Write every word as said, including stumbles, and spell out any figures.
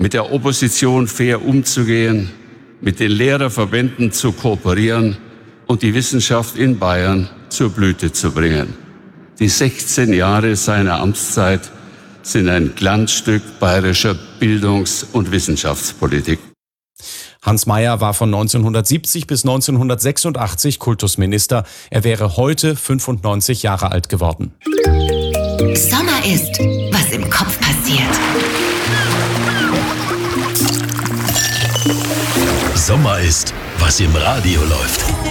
mit der Opposition fair umzugehen, mit den Lehrerverbänden zu kooperieren und die Wissenschaft in Bayern zur Blüte zu bringen. Die sechzehn Jahre seiner Amtszeit sind ein Glanzstück bayerischer Bildungs- und Wissenschaftspolitik. Hans Mayer war von neunzehnhundertsiebzig bis neunzehnhundertsechsundachtzig Kultusminister. Er wäre heute fünfundneunzig Jahre alt geworden. Sommer ist, was im Kopf passiert. Sommer ist, was im Radio läuft.